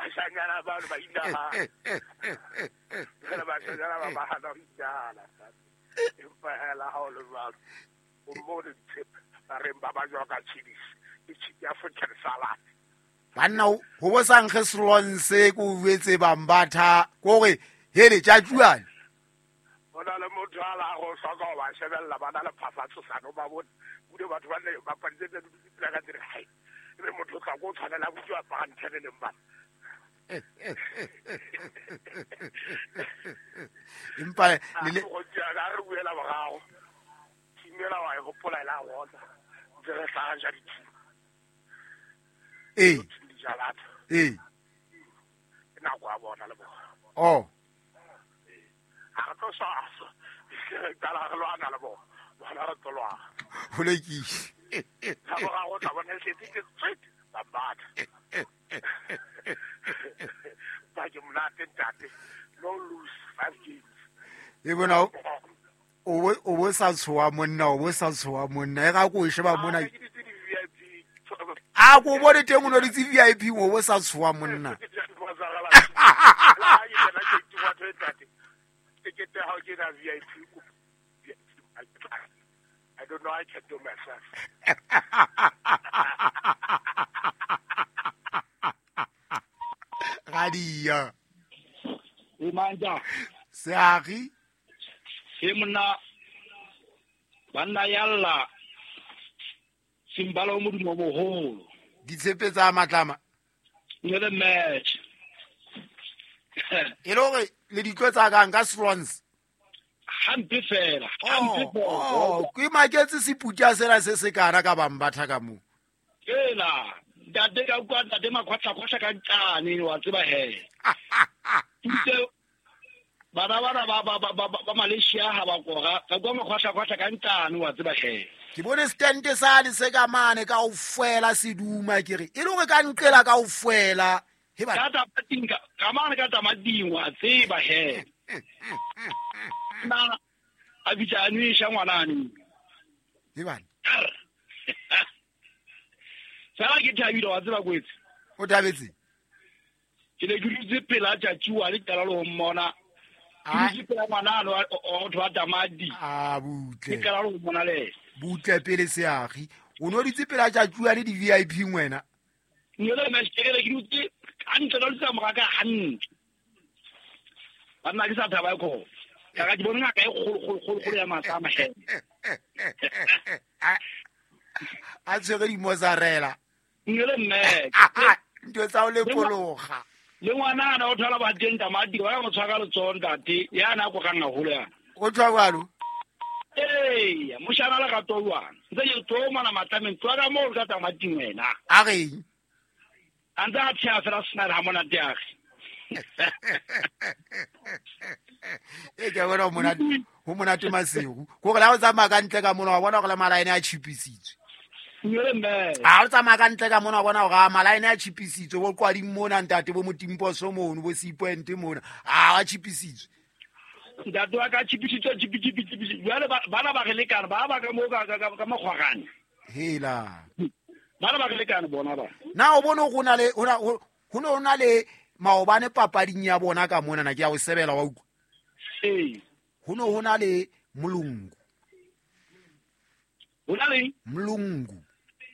bashanyana ba ba indala ba shanyana ba hana indala empa hela ha o le jwalo o mo le tip re ba ba jwa ka chidis ichi African salad banna ho bo sang ge slonse ko uetse bambatha gore hele tja juana bona le motho ala go soka ba shebella bana le phafatso sano ba bona bude batho ba le ba pantse tse di ka dire hai ebe motho ka go tshwanela go tswa pa ntshele le mbana empa le go tsaya re buela ba gago timela wa go pola la wona re sa ja di jalata ina kwa bona le bona oh a to sa se tala lo ana le bona bona re tolwa ho le ki ha ba go tla bona se tike straight ba bata ba ke mlate tate no lose 5 games e bona o bo sa tshoa monna o bo sa tshoa monna e ga go sheba mona a go bone teng o no ditse VIP o bo sa tshoa monna I don't know, I can do myself. Radia. Imanja. Seagi. Simna. Banna yalla. Simbalo modumo moholo. Ditshepe tsa matlama. Le match. E lore le ditlo tsa ka nka swans. Hampe fela. Oh, ke maketse seputja sela se se kana ka bambatha ka mo. Ela, dade ka kwa dade makhwatla ka ntane wa tseba he. Tse bana ba Malaysia ha ba kora ka kwa makhwatla ka ntane wa tseba he. Ke bone stand sane se ka mane ka ofela seduma kere. E lore ka nqela ka ofela. He ba ka patinga ka mane ka tamadingwa tseba he. Na abitani sha ngwanane he bana sala ke thabile wa tseba kwetse o tabetse ke le gurutse pela tja tjua le tala lo mmona a ke pela ngwanano o thwa tamadi a butle ke kala lo mmona le butle pele seagi o no ditse pela tja tjua le di VIP ngwena nyele me shekele ke dutse ante lo tsa mo ka hanne bana ke sa thaba ko ka di bona ka e kholo ya matama he a tsere di mozarela nyele me ntwe tsa o le pologa le ngwana ana o thola ba tenta madi wa go tshwaka le tsonda te yana go kana holo ya o thwa kwalo moshana la ka tolwana ntse ye to mana matame twa ka mo ka tamati wena a reng anda tsha fela sna ha mona diagi e ke bona ho monate masego go la o tsamaya ka ntle ka mona wa bona go le malaene a chipisitswe nyele me a o tsamaya ka ntle ka mona wa bona go malaene a chipisitswe bo kwa di mona ntate bo motimpo so mono bo sipoente mona a chipisitswe ndato ka chipisitswe jale bana ba re lekana ba ka mo ka mogwagane hela bana ba re lekana bona ba na o bone go na le ho na le maobane papading ya bona ka mona na ke ya o sebela wa utlwa ho na le mulungu mlungu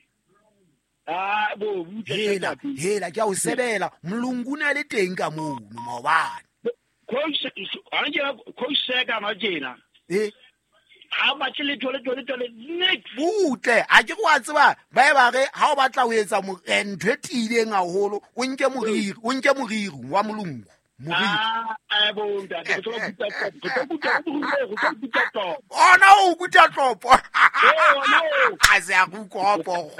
bo hela ke ya o sebela mlungu na le teng ka mono maobane ko seka ma jena ha ba tshile tole next butle a ke go a tseba ba e ba ge ha o batla ho etsa ntwe tileng haholo o nke moriri wa molungu ona o kuta topo a se a kukopo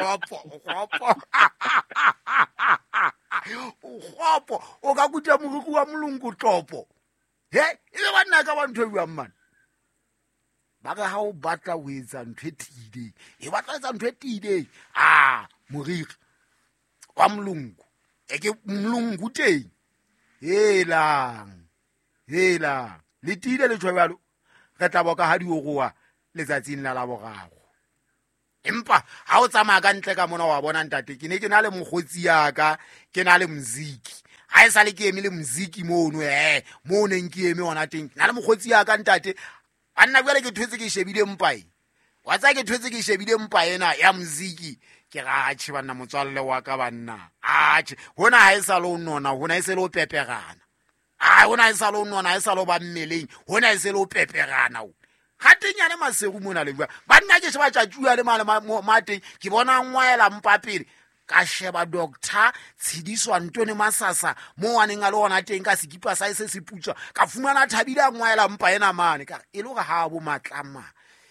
gopo o ka kuta moriri wa molungu topo he ile ba nna ka ba ntwe bua mmana ba ga ha o batla ho etsa ntwe tileng e batla etsa ntwe tileng moriri wa molungu e ke molungu teng hela le tile le tshwabalo re tla boka ha di o goa letsatsing la bogago empa ha o tsamaya ka ntle ka mona wa bona ntate ke ne ke na le mogotsi ya ka ke na le muziki a e sale ke eme le muziki mono mo neng ke eme ona teng na le mogotsi ya ka ntate banna bjale ke thwetse ke shebile mpa wa tsa ke thwetse ke shebile mpa ena ya muziki ke ga tshi banna motswalle wa ka banna hona ha e sa lo nona hona e se lo pepegana hona e sa lo nona e sa lo ba mmeleng hona e se lo pepegana gatenyane masegu mona le bua banna ke se ba tjatjua le male mateng ke bona ngwaela mpa pele ka sheba doctor tshidiswa Ntone Masasa mo waneng a le ona teng ka sekipa sa se se putswa ka fumana thabile a ngwaela mpa ena mane ka e le ga ha bo matlama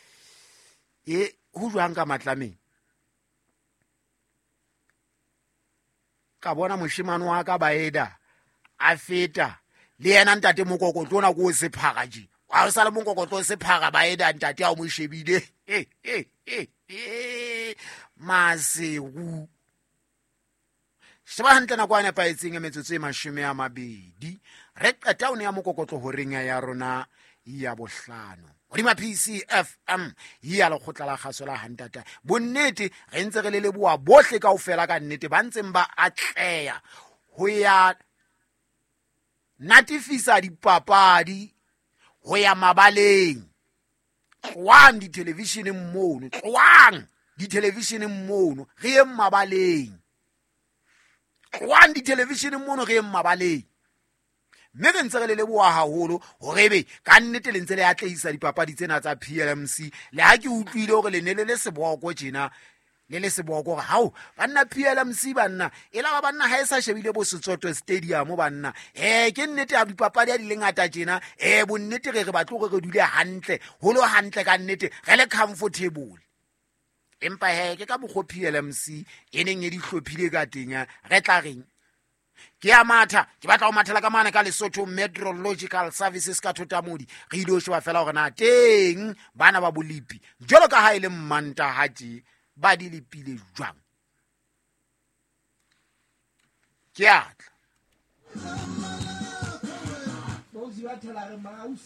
ho jwang ka matlameng ka bona moshimane wa ka Baeda a feta le yena ntate mokokotlo na go se phaga je wa sa le mokokotlo se phaga Baeda ntate a mo shebile masegu sheba hantle na kwa nepa etseng metsotso e 20 re qeta one ya mokokotlo ho reng ya rona ya bohlano Odima PCFM ya le khotla la kgaso la hantata bonnete re ntse re le leboa bohle kaofela ka nnete ba ntseng ba atleya ho ya natifisa dipapadi ho ya mabaleng twang di television mmono re ye mabaleng twang di television mmono re ye mabaleng mme re ntse re le leboa haholo horebe ka nnete le ntse le atleisa dipapadi tsena tsa PLMC le ha ke utlwile hore le ne le seboko tjena le seboko ga hao banna PLMC banna ela ba banna ha e sa shebile bo Setsoto Stadium banna ke nnete ya dipapadi ya di lengata tjena bonnete re batlo re dule hantle holo hantle ka nnete re le comfortable empa ke ka bokgo PLMC eneng e di hlophile ka tenya re tla reng ke a matha ke batla o mathela ka mane ka Lesotho Meteorological Services ka Thotamodi re ile o sheba fela hore na teng bana ba bolipi jolo ka ha ile mmanta hati ba di lipile jwang ke atla bozi ba thela re maus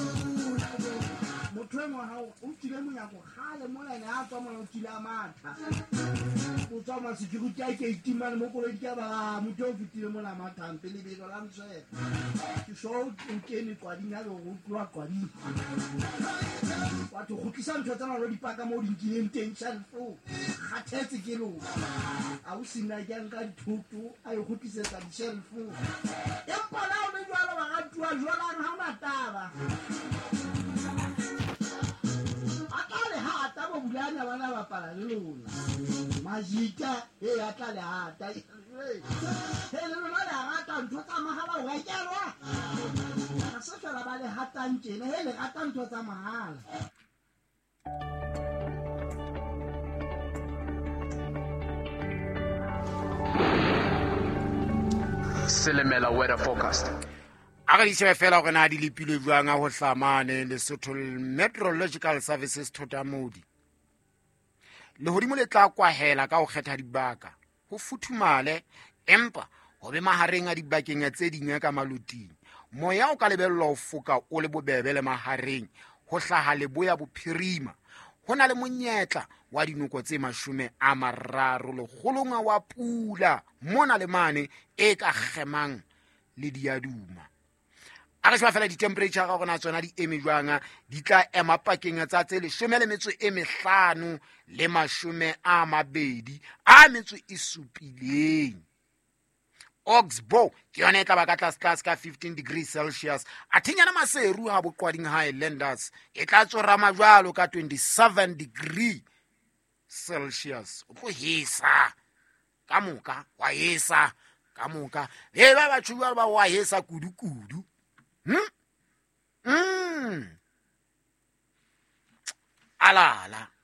motho mo ha o tile mo ya go gale mo la ya tswa mo tila matha o tswa ma security a ke itimane mo go di ba motho o fitile mo la matha pele be la mse ke so ke ni kwa dinya go kwa di batho go tlisa ntho tsana lo di paka mo di nkileng teng shelfo ga thetse ke lo a o sina ke nka dithuto a go tlisetsa di shelfo empa la o le jwalo ba ga tua jwala ha mataba bulana bana ba pala le lona majita atla le hata le lona le hata ntho tsa mahala o ga kelwa a se fela ba le hata ntjene le hata ntho tsa mahala Selemela weather forecast. aga di shebe fela gore na di lepile jwang a ho hlamane Lesotho Meteorological Services Thotamodi le hodimo le tla kwahela ka ho kgetha dibaka ho futhumale empa ho be mahareng a dibakeng tse ding ka maluting moya o ka lebellwa ho foka o le bobebe le mahareng ho hlaha le boya bophirima hona le monyetla wa dinoko tse 30 le kgolonga wa pula mona le mane e ka gemang le diaduma a re sheba fela di temperature ga gona tsona di eme jwanga di tla ema pakeng tsa tse 15 le 27 Oxbow ke yone tla ba ka tlase ka 15 degrees Celsius a thinyana maseru ha boqwading Highlanders e tla tsora majwalo ka 27 degrees Celsius o tlo hisa ka moka wa hisa ka moka le ba tshubwa ba wa hisa kudu alala